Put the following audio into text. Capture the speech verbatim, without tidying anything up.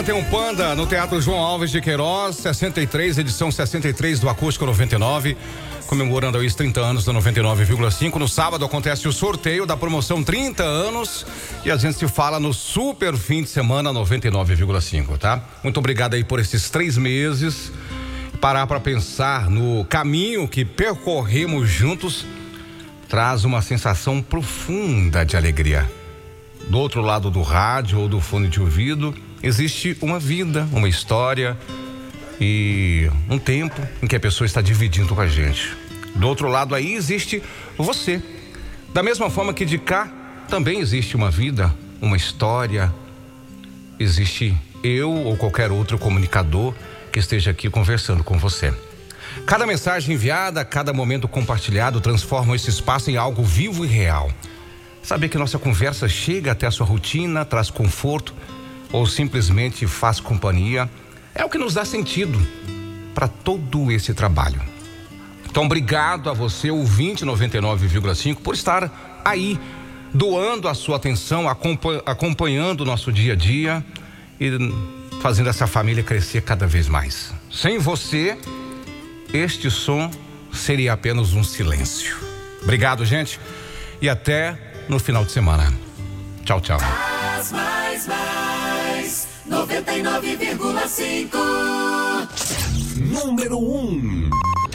Tem um Panda no Teatro João Alves de Queiroz, sessenta e três, edição sessenta e três do Acústico noventa e nove, comemorando os trinta anos da noventa e nove vírgula cinco. No sábado acontece o sorteio da promoção trinta anos e a gente se fala no super fim de semana noventa e nove vírgula cinco, tá? Muito obrigado aí por esses três meses. Parar para pensar no caminho que percorremos juntos traz uma sensação profunda de alegria. Do outro lado do rádio ou do fone de ouvido, existe uma vida, uma história e um tempo em que a pessoa está dividindo com a gente. Do outro lado aí existe você. Da mesma forma que de cá também existe uma vida, uma história. Existe eu ou qualquer outro comunicador que esteja aqui conversando com você. Cada mensagem enviada, cada momento compartilhado transforma esse espaço em algo vivo e real. Saber que nossa conversa chega até a sua rotina, traz conforto ou simplesmente faz companhia, é o que nos dá sentido para todo esse trabalho. Então, obrigado a você, ouvinte noventa e nove vírgula cinco, por estar aí, doando a sua atenção, acompanhando o nosso dia a dia e fazendo essa família crescer cada vez mais. Sem você, este som seria apenas um silêncio. Obrigado, gente, e até no final de semana. Tchau, tchau. Mais, mais, mais, noventa e nove vírgula cinco. Número um.